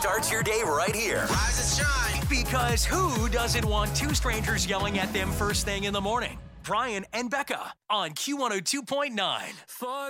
Start your day right here. Rise and shine. Because who doesn't want two strangers yelling at them first thing in the morning? Brian and Becca on Q102.9.